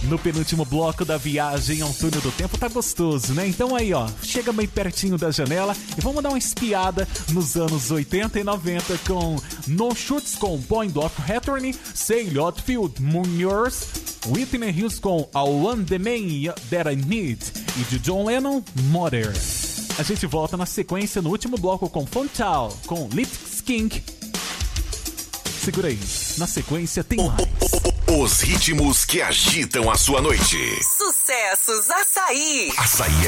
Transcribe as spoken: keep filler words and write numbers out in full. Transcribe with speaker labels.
Speaker 1: no penúltimo bloco da viagem ao túnel do tempo. Tá gostoso, né? Então aí, ó, chega bem pertinho da janela e vamos dar uma espiada nos anos oitenta e noventa com No Chutes com Point of Return, Say Lotfield, Moon Yours, Whitney Houston com I Want the Man That I Need e de John Lennon, Mother. A gente volta na sequência no último bloco com Fontal, com Lipstick Skink. Segura aí, na sequência tem mais.
Speaker 2: Os ritmos que agitam a sua noite.
Speaker 3: Sucessos Açaí.
Speaker 2: Açaí